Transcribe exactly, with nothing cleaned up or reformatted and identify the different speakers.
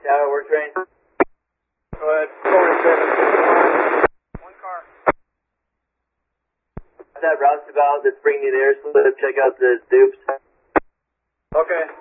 Speaker 1: Tower, we're trained.
Speaker 2: Go ahead. forty-seven. One car.
Speaker 1: That roustabout that's bringing you there, so let's check out the dupes.
Speaker 2: Okay.